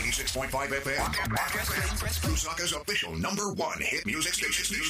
96.5 FM. Lusaka's official #1 hit music station.